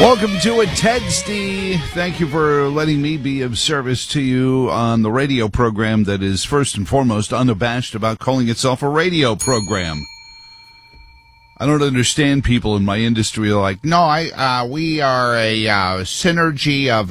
Welcome to it, Tedsty. Thank you for letting me be of service to you on the radio program that is first and foremost unabashed about calling itself a radio program. I don't understand people in my industry like, no, we are a synergy of,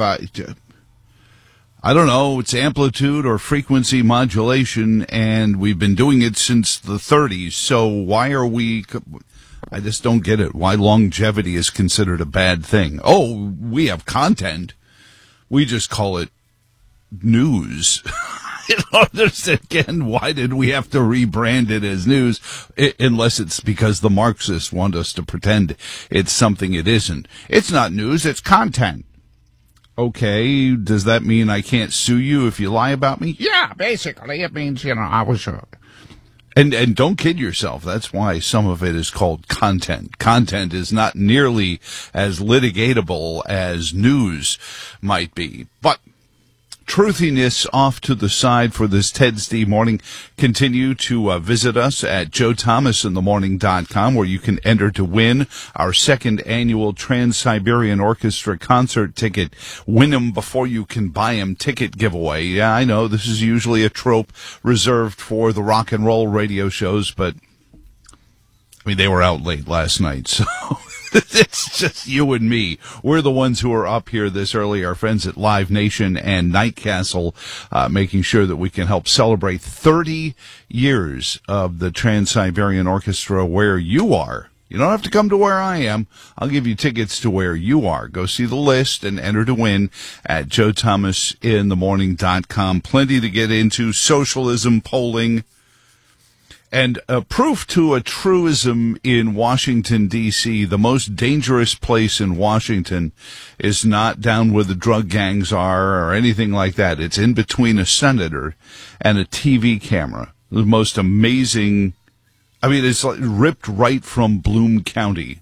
I don't know, it's amplitude or frequency modulation, and we've been doing it since the 30s, so why are we... I just don't get it. Why longevity is considered a bad thing. Oh, we have content. We just call it news. Again, why did we have to rebrand it as news? Unless it's because the Marxists want us to pretend it's something it isn't. It's not news, it's content. Okay, does that mean I can't sue you if you lie about me? Yeah, basically, it means, I was... And don't kid yourself. That's why some of it is called content. Content is not nearly as litigatable as news might be. But truthiness off to the side for this Tedsty morning. Continue to visit us at joethomasinthemorning.com, where you can enter to win our second annual Trans-Siberian Orchestra concert ticket. Win them before you can buy them ticket giveaway. Yeah, I know this is usually a trope reserved for the rock and roll radio shows, but they were out late last night, so... It's just you and me. We're the ones who are up here this early, our friends at Live Nation and Night Castle, making sure that we can help celebrate 30 years of the Trans-Siberian Orchestra where you are. You don't have to come to where I am. I'll give you tickets to where you are. Go see the list and enter to win at joethomasinthemorning.com. Plenty to get into. Socialism polling. And proof to a truism in Washington, D.C., the most dangerous place in Washington is not down where the drug gangs are or anything like that. It's in between a senator and a TV camera. The most amazing, it's like ripped right from Bloom County.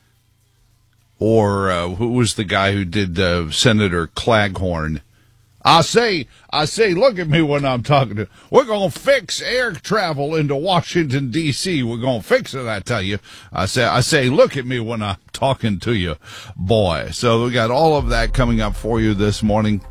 Or who was the guy who did Senator Claghorn? I say, look at me when I'm talking to you. We're going to fix air travel into Washington, D.C. We're going to fix it, I tell you. I say, look at me when I'm talking to you, boy. So we got all of that coming up for you this morning.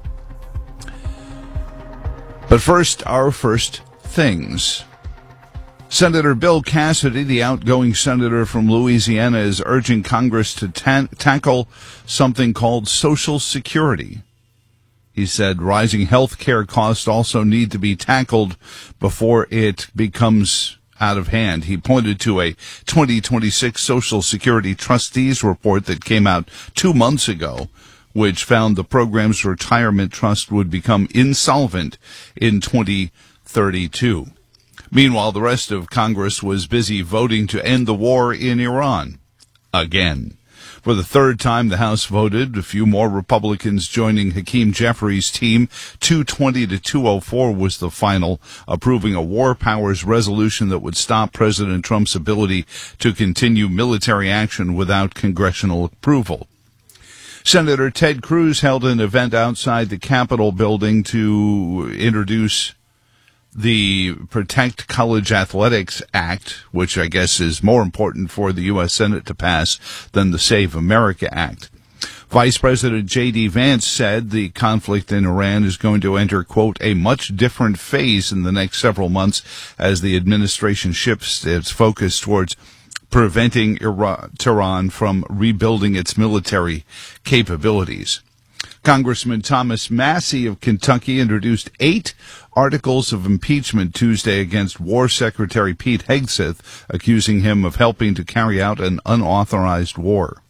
But first, our first things. Senator Bill Cassidy, the outgoing senator from Louisiana, is urging Congress to tackle something called Social Security. He said rising health care costs also need to be tackled before it becomes out of hand. He pointed to a 2026 Social Security Trustees report that came out 2 months ago, which found the program's retirement trust would become insolvent in 2032. Meanwhile, the rest of Congress was busy voting to end the war in Iran again. For the third time, the House voted, a few more Republicans joining Hakeem Jeffries' team. 220 to 204 was the final, approving a war powers resolution that would stop President Trump's ability to continue military action without congressional approval. Senator Ted Cruz held an event outside the Capitol building to introduce the Protect College Athletics Act, which I guess is more important for the U.S. Senate to pass than the Save America Act. Vice President J.D. Vance said the conflict in Iran is going to enter, quote, a much different phase in the next several months as the administration shifts its focus towards preventing Tehran from rebuilding its military capabilities. Congressman Thomas Massie of Kentucky introduced 8 articles of impeachment Tuesday against War Secretary Pete Hegseth, accusing him of helping to carry out an unauthorized war.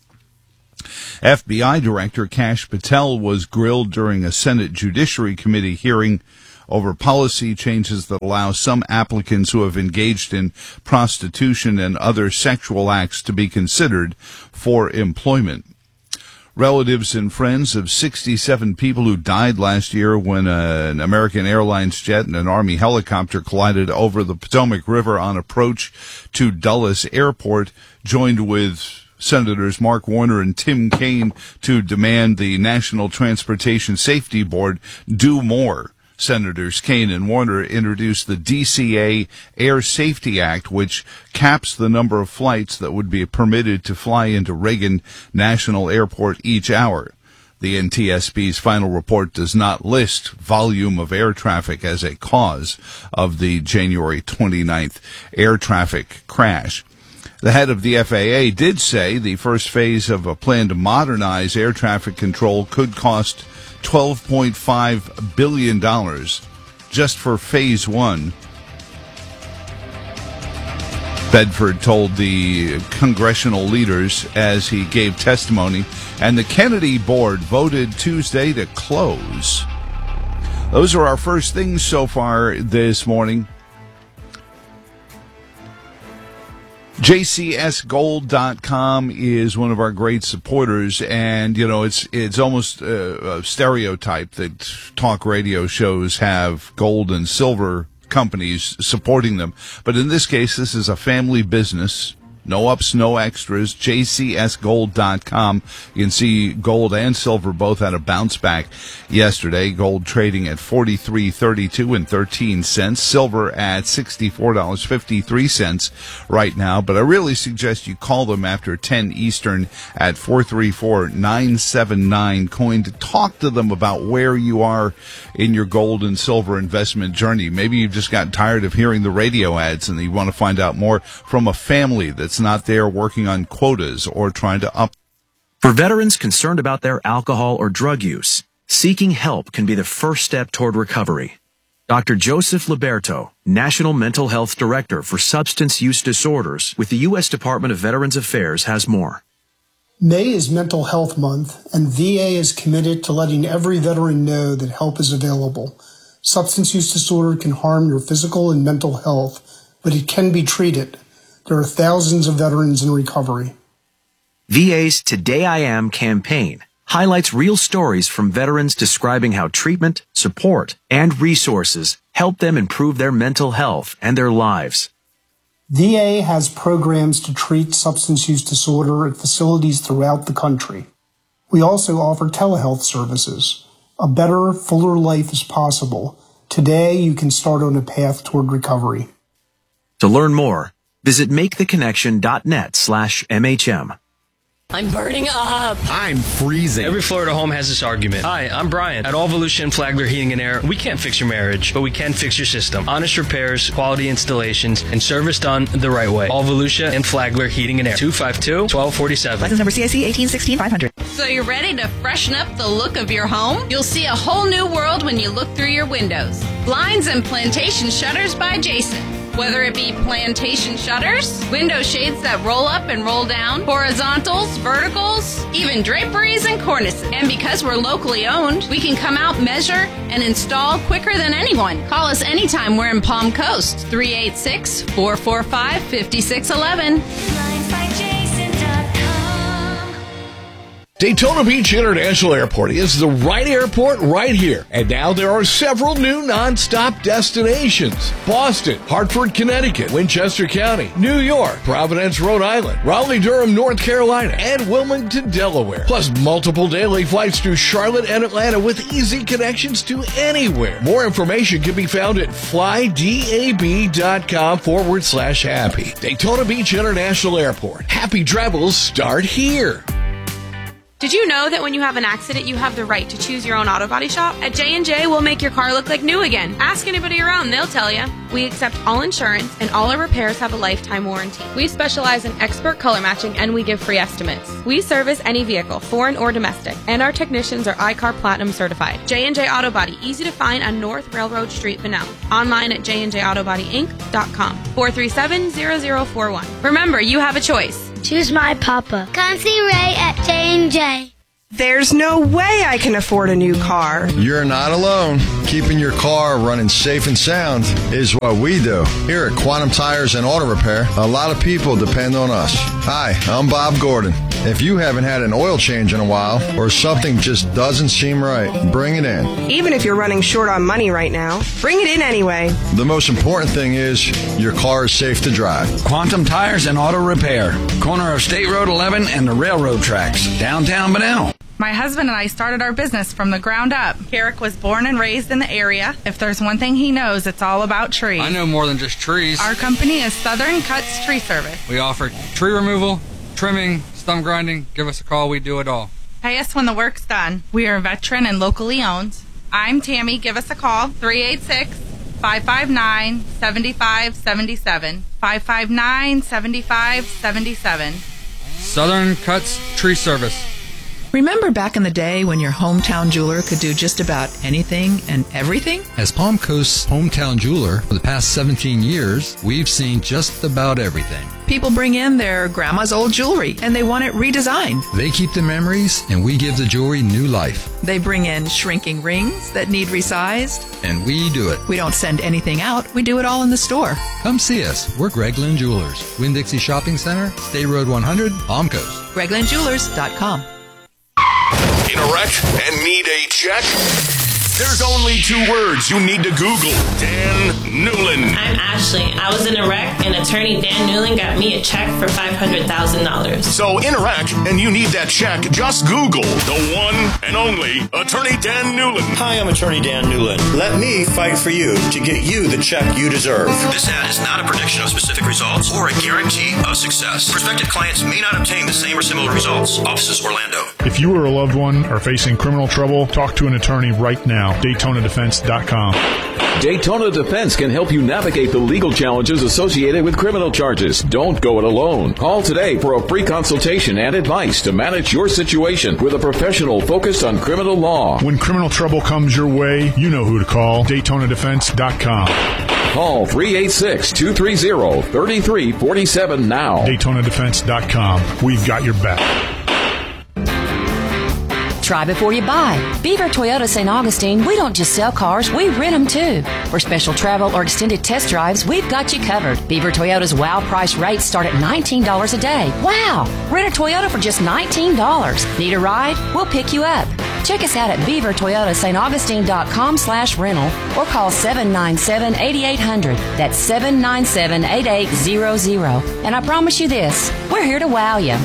FBI Director Kash Patel was grilled during a Senate Judiciary Committee hearing over policy changes that allow some applicants who have engaged in prostitution and other sexual acts to be considered for employment. Relatives and friends of 67 people who died last year when an American Airlines jet and an Army helicopter collided over the Potomac River on approach to Dulles Airport joined with Senators Mark Warner and Tim Kaine to demand the National Transportation Safety Board do more Senators Kaine and Warner introduced the DCA Air Safety Act, which caps the number of flights that would be permitted to fly into Reagan National Airport each hour. The NTSB's final report does not list volume of air traffic as a cause of the January 29th air traffic crash. The head of the FAA did say the first phase of a plan to modernize air traffic control could cost $12.5 billion just for phase one. Bedford told the congressional leaders as he gave testimony, and the Kennedy board voted Tuesday to close. Those are our first things so far this morning. JCSGold.com is one of our great supporters, and, you know, it's almost a stereotype that talk radio shows have gold and silver companies supporting them. But in this case, this is a family business. No ups, no extras. JCSGold.com. You can see gold and silver both had a bounce back yesterday. Gold trading at $43.32 13 cents. Silver at $64.53 right now. But I really suggest you call them after 10 Eastern at 434-979 coin to talk to them about where you are in your gold and silver investment journey. Maybe you've just gotten tired of hearing the radio ads and you want to find out more from a family that's not there working on quotas or trying to up. For veterans concerned about their alcohol or drug use, seeking help can be the first step toward recovery. Dr. Joseph Liberto, National Mental Health Director for Substance Use Disorders with the U.S. Department of Veterans Affairs, has more. May is Mental Health Month, and VA is committed to letting every veteran know that help is available. Substance use disorder can harm your physical and mental health, but it can be treated. There are thousands of veterans in recovery. VA's Today I Am campaign highlights real stories from veterans describing how treatment, support, and resources help them improve their mental health and their lives. VA has programs to treat substance use disorder at facilities throughout the country. We also offer telehealth services. A better, fuller life is possible. Today, you can start on a path toward recovery. To learn more, visit maketheconnection.net/MHM. I'm burning up. I'm freezing. Every Florida home has this argument. Hi, I'm Brian. At All Volusia and Flagler Heating and Air, we can't fix your marriage, but we can fix your system. Honest repairs, quality installations, and service done the right way. All Volusia and Flagler Heating and Air. 252-1247. License number CIC 1816-500. So you're ready to freshen up the look of your home? You'll see a whole new world when you look through your windows. Blinds and Plantation Shutters by Jason. Whether it be plantation shutters, window shades that roll up and roll down, horizontals, verticals, even draperies and cornices. And because we're locally owned, we can come out, measure, and install quicker than anyone. Call us anytime we're in Palm Coast, 386-445-5611. Daytona Beach International Airport is the right airport right here. And now there are several new non-stop destinations. Boston, Hartford, Connecticut, Winchester County, New York, Providence, Rhode Island, Raleigh-Durham, North Carolina, and Wilmington, Delaware. Plus multiple daily flights to Charlotte and Atlanta with easy connections to anywhere. More information can be found at flydab.com/happy. Daytona Beach International Airport. Happy travels start here. Did you know that when you have an accident, you have the right to choose your own auto body shop? At J&J, we'll make your car look like new again. Ask anybody around, they'll tell you. We accept all insurance, and all our repairs have a lifetime warranty. We specialize in expert color matching, and we give free estimates. We service any vehicle, foreign or domestic, and our technicians are iCar Platinum certified. J&J Auto Body, easy to find on North Railroad Street, Pinellas. Online at jnjautobodync.com. 437-0041. Remember, you have a choice. Choose my papa. Come see Ray at J&J. There's no way I can afford a new car. You're not alone. Keeping your car running safe and sound is what we do. Here at Quantum Tires and Auto Repair, a lot of people depend on us. Hi, I'm Bob Gordon. If you haven't had an oil change in a while or something just doesn't seem right, bring it in. Even if you're running short on money right now, bring it in anyway. The most important thing is your car is safe to drive. Quantum Tires and Auto Repair, corner of State Road 11 and the railroad tracks, downtown Bunnell. My husband and I started our business from the ground up. Carrick was born and raised in the area. If there's one thing he knows, it's all about trees. I know more than just trees. Our company is Southern Cuts Tree Service. We offer tree removal, trimming, stump grinding. Give us a call. We do it all. Pay us when the work's done. We are veteran and locally owned. I'm Tammy. Give us a call, 386-559-7577. 559-7577. Southern Cuts Tree Service. Remember back in the day when your hometown jeweler could do just about anything and everything? As Palm Coast's hometown jeweler for the past 17 years, we've seen just about everything. People bring in their grandma's old jewelry and they want it redesigned. They keep the memories and we give the jewelry new life. They bring in shrinking rings that need resized. And we do it. We don't send anything out. We do it all in the store. Come see us. We're Greg Lynn Jewelers. Winn-Dixie Shopping Center, State Road 100, Palm Coast. GregLynnJewelers.com. In a wreck and need a check? There's only 2 words you need to Google. Dan Newlin. I'm Ashley. I was in a wreck, and attorney Dan Newlin got me a check for $500,000. So in a wreck and you need that check, just Google the one and only attorney Dan Newlin. Hi, I'm attorney Dan Newlin. Let me fight for you to get you the check you deserve. This ad is not a prediction of specific results or a guarantee of success. Prospective clients may not obtain the same or similar results. Offices Orlando. If you or a loved one are facing criminal trouble, talk to an attorney right now. DaytonaDefense.com. Daytona Defense can help you navigate the legal challenges associated with criminal charges. Don't go it alone. Call today for a free consultation and advice to manage your situation with a professional focused on criminal law. When criminal trouble comes your way, you know who to call. DaytonaDefense.com. Call 386-230-3347 now. DaytonaDefense.com. We've got your back. Try before you buy. Beaver Toyota St. Augustine, we don't just sell cars, we rent them too. For special travel or extended test drives, we've got you covered. Beaver Toyota's wow price rates start at $19 a day. Wow! Rent a Toyota for just $19. Need a ride? We'll pick you up. Check us out at beavertoyotastauntAugustine.com/rental or call 797-8800. That's 797-8800. And I promise you this, we're here to wow you.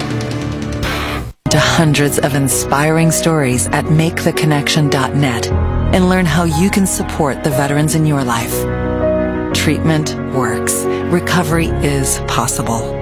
To hundreds of inspiring stories at MakeTheConnection.net and learn how you can support the veterans in your life. Treatment works. Recovery is possible.